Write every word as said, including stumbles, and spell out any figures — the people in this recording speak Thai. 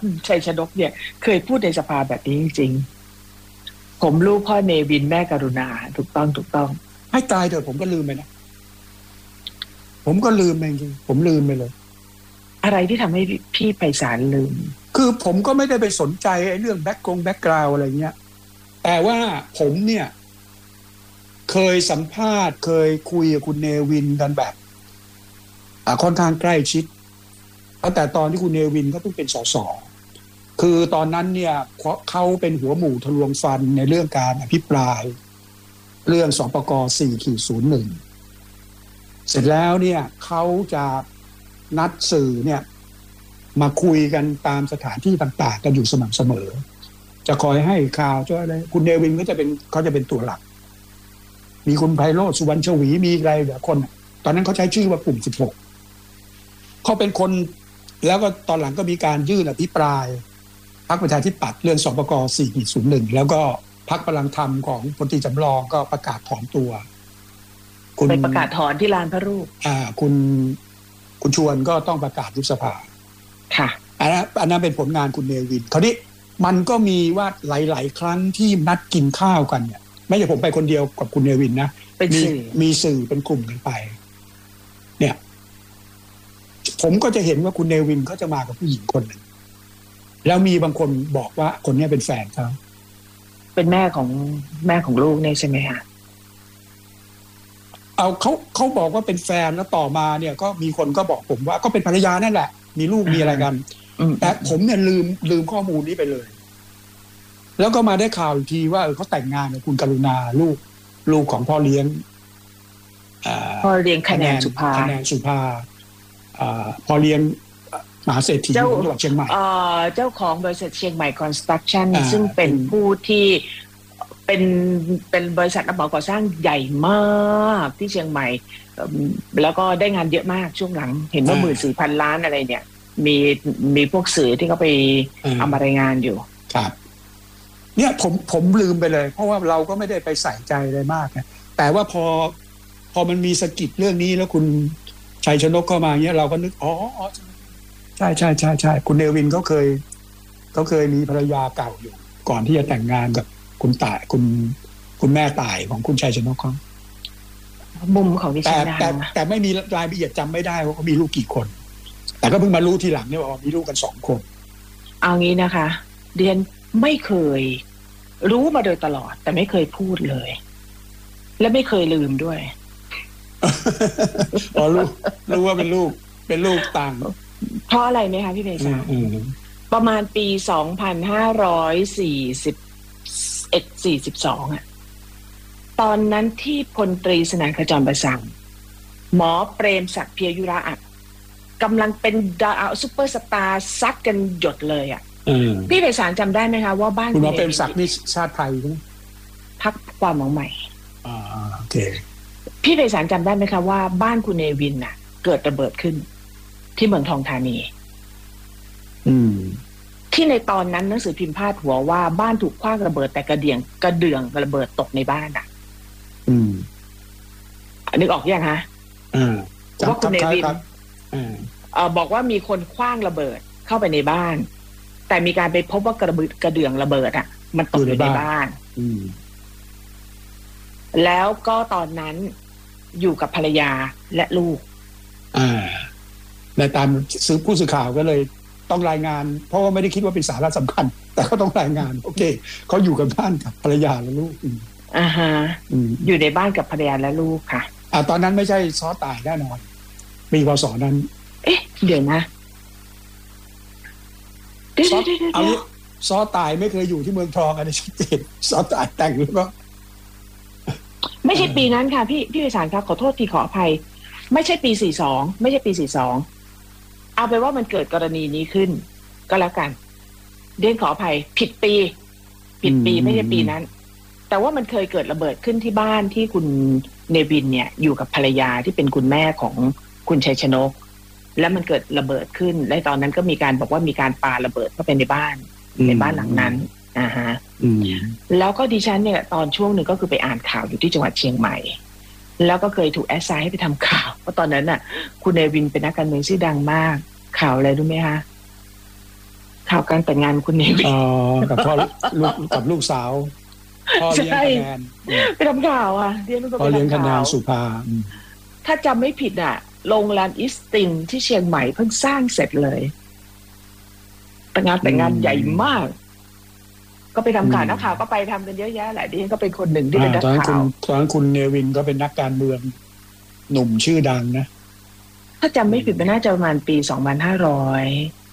คุณชัยชนกเนี่ยเคยพูดในสภาแบบนี้จริงๆผมลูกพ่อเนวินแม่กรุณาถูกต้องถูกต้องให้ตายเถอะผมก็ลืมไปนะผมก็ลืมไปจริงผมลืมไปเลยอะไรที่ทำให้พี่ไพศาลลืมคือผมก็ไม่ได้ไปสนใจไอ้เรื่องแบ็คกงแบ็คกราวด์อะไรเงี้ยแต่ว่าผมเนี่ยเคยสัมภาษณ์เคยคุยกับคุณเนวินกันแบบค่อนข้างใกล้ชิดตั้งแต่ตอนที่คุณเนวินก็เพิ่งเป็นสสคือตอนนั้นเนี่ยเขาเป็นหัวหมู่ทะลวงฟันในเรื่องการอภิปรายเรื่องสปก สี่ ศูนย์ หนึ่ง เสร็จแล้วเนี่ยเขาจะนัดสื่อเนี่ยมาคุยกันตามสถานที่ต่างๆกันอยู่สม่ำเสมอจะคอยให้ข่าวช่วยอะไรคุณเนวินก็จะเป็นเขาจะเป็นตัวหลักมีคุณไพโรจน์สุวรรณชวีมีอะไรหลายคนตอนนั้นเขาใช้ชื่อว่ากลุ่มสิบหกเขาเป็นคนแล้วก็ตอนหลังก็มีการยื่นอภิปรายพรรคประชาธิปัตย์เรื่องสปก สี่ ศูนย์ หนึ่ง แล้วก็พรรคพลังธรรมของพลตรีจำลองก็ประกาศถอนตัวคุณไปประกาศถอนที่ลานพระรูปอ่าคุณคุณชวนก็ต้องประกาศยุบสภาค่ะอันนั้นอันนั้นเป็นผลงานคุณเนวินคราวนี้มันก็มีว่าหลายๆครั้งที่นัดกินข้าวกันเนี่ยไม่ใช่ผมไปคนเดียวกับคุณเนวินนะมีมีสื่อเป็นกลุ่มกันไปเนี่ยผมก็จะเห็นว่าคุณเนวินเขาจะมากับผู้หญิงคนหนึ่งแล้วมีบางคนบอกว่าคนนี้เป็นแฟนเขาเป็นแม่ของแม่ของลูกเนี่ยใช่ไหมคะเอาเขาเขาบอกว่าเป็นแฟนแล้วต่อมาเนี่ยก็มีคนก็บอกผมว่าก็เป็นภรรยานั่นแหละมีลูกมีอะไรกันแต่ผมเนี่ยลืมลืมข้อมูลนี้ไปเลยแล้วก็มาได้ข่าวอีกทีว่าเออเขาแต่งงานกับคุณกรุณาลูกลูกของพ่อเลี้ยงพ่อเลี้ยงคะแนนสุภาคะแนนสุภาพ่อเลี้ยงมหาเศรษฐีของจังหวัดเชียงใหม่เจ้าของบริษัทเชียงใหม่คอนสตรักชั่นซึ่งเป็นผู้ที่เป็นเป็นบริษัทรับเหมาก่อสร้างใหญ่มากที่เชียงใหม่แล้วก็ได้งานเยอะมากช่วงหลังเห็นว่าหมื่นสี่พันล้านอะไรเนี่ยมีมีพวกสื่อที่เขาไปเอามารายงานอยู่ครับเนี่ยผมผมลืมไปเลยเพราะว่าเราก็ไม่ได้ไปใส่ใจอะไรมากนะแต่ว่าพอพอมันมีสะกิดเรื่องนี้แล้วคุณชัยชนกเข้ามาเนี่ยเราก็นึกอ๋อใช่ใช่ใช่ใช่คุณเนวินเขาเคยเขาเคยมีภรรยาเก่าอยู่ก่อนที่จะแต่งงานกับคุณต่ายคุณคุณแม่ต่ายของคุณชัยชนกเขามุมของดิฉันนะแต่แต่ไม่มีรายละเอียดจำไม่ได้ว่าเขามีลูกกี่คนแต่ก็เพิ่งมารู้ทีหลังเนี่ยว่ามีลูกกันสองคนเอางี้นะคะเดียนไม่เคยรู้มาโดยตลอดแต่ไม่เคยพูดเลยและไม่เคยลืมด้วยอ๋อรู้รู้ว่าเป็นลูกเป็นลูกต่างเพราะอะไรไหมคะพี่เบชาประมาณปีสองพันห้าร้อยสี่สิบเอ็ด สี่สิบสองอ่ะตอนนั้นที่พลตรีสนั่นขจรประสานหมอเปรมศักดิ์เพียยุระอ่ะกำลังเป็นดาวซุปเปอร์สตาร์ซัดกันหยดเลยอ่ะพี่ไพศาลจำได้ไหมคะว่าบ้านคุณหมอเปรมศักดิ์นี่ชาติไทยใช่ไหมพรรคความหวังใหม่อ่าโอเคพี่ไพศาลจำได้ไหมคะว่าบ้านคุณเนวินน่ะเกิดระเบิดขึ้นที่เมืองทองธานีอืมที่ในตอนนั้นหนังสือพิมพ์พาดหัวว่าบ้านถูกขว้างระเบิดแต่กระเดื่องกระเดื่องระเบิดตกในบ้านอ่ะอืมนึกออกยังฮะอ่าว่าคุณเนวินอ่าบอกว่ามีคนขว้างระเบิดเข้าไปในบ้านแต่มีการไปพบว่ากระเบื้องกระเดื่องระเบิดอ่ะมันตกอยู่ในบ้านแล้วก็ตอนนั้นอยู่กับภรรยาและลูกอ่าในตามซื้อผู้สื่อข่าวก็เลยต้องรายงานเพราะว่าไม่ได้คิดว่าเป็นสาระสำคัญแต่เขาต้องรายงานโอเคเขาอยู่กับบ้านกับภรรยาและลูกอ่าฮะอยู่ในบ้านกับภรรยาและลูกค่ะอ่าตอนนั้นไม่ใช่ซ้อตายแน่นอนปีพศนั้นเอ๊ะเดี๋ยวนะซอเอางี้ซอตายไม่เคยอยู่ที่เมืองทองอันนี้ชัดเจนซอตายแต่งหรือเปล่าไม่ใช่ปีนั้นค่ะพี่พี่ไพศาลครับขอโทษทีขออภัยไม่ใช่ปีสี่สิบสองไม่ใช่ปีสี่สิบสองเอาไปว่ามันเกิดกรณีนี้ขึ้นก็แล้วกันเรียนขออภัยผิดปีผิดปีไม่ใช่ปีนั้นแต่ว่ามันเคยเกิดระเบิดขึ้นที่บ้านที่คุณเนวินเนี่ยอยู่กับภรรยาที่เป็นคุณแม่ของคุณชัยชนกแล้วมันเกิดระเบิดขึ้นและตอนนั้นก็มีการบอกว่ามีการปาระเบิดเข้าไปในบ้านในบ้านหลังนั้นอ่าฮะแล้วก็ดิฉันเนี่ยตอนช่วงหนึ่งก็คือไปอ่านข่าวอยู่ที่จังหวัดเชียงใหม่แล้วก็เคยถูกแอสไซน์ให้ไปทำข่าวเพราะตอนนั้นน่ะคุณเนวินเป็นนักการเมืองชื่อดังมากข่าวอะไรรู้ไหมคะข่าวการแต่งงานคุณเนวิอ๋นอกับพ่อลูกกับลูกสาวพ่อเลี้ยงใช่คะแนนไปทำข่าวอ่ะเรียนรู้ก็พ่อไปเลี้ยงทำคะแนข่าน วสุภาอืมถ้าจำไม่ผิดอ่ะโรงแรมอิสตินที่เชียงใหม่เพิ่งสร้างเสร็จเลยแต่งานแต่งงานใหญ่มาก ก็ไปทำข่าวนักข่าวก็ไปทำกันเยอะแยะแหละดิฉันก็เป็นคนหนึ่งที่เป็นนักตอนนั้นคุข่าณวตอนนั้นคุณเนวินก็เป็นนักการเมืองหนุ่มชื่อดังนะถ้าจำไม่ผิดมันน่าจะประมาณปีสองพันห้าร้อย